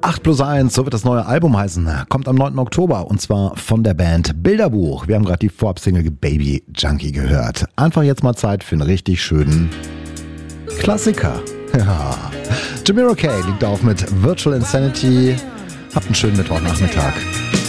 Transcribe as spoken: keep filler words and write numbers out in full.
acht plus eins, so wird das neue Album heißen, kommt am neunten Oktober und zwar von der Band Bilderbuch. Wir haben gerade die Vorab-Single Baby Junkie gehört. Einfach jetzt mal Zeit für einen richtig schönen Klassiker. Ja. Jamiro Kay liegt auf mit Virtual Insanity. Habt einen schönen Mittwochnachmittag.